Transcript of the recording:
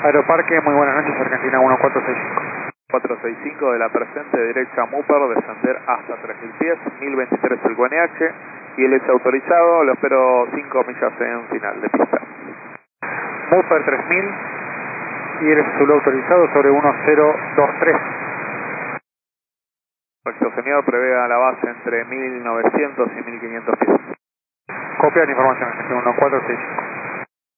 Aeroparque, muy buenas noches, Argentina 1465. 465 de la presente, derecha Mupar, descender hasta 3000 pies, 1023 el QNH, y él es autorizado, lo espero 5 millas en final de pista. Mupar 3000, y eres solo autorizado sobre 1023. Correcto, señor, prevea la base entre 1900 y 1500 pies. Copia la información, Argentina 1465.